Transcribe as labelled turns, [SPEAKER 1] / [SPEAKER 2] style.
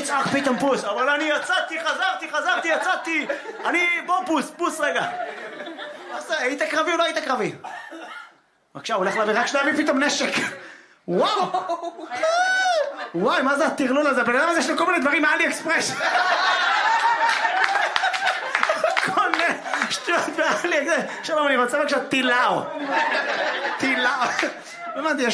[SPEAKER 1] יצעק פתאום פוס, אבל אני יצאתי, חזרתי, יצאתי. בוא פוס רגע. היית קרבי או לא היית קרבי? בבקשה, הוא הולך להביא, רק שנביא פתאום נשק. וואי, מה זה הטרלול הזה? הבן אדם הזה יש לו כל מיני דברים מאלי אקספרס. כל מיני שטויות מאלי אקספרס. שלום, אני רוצה בבקשה טילאו. לא הבנתי,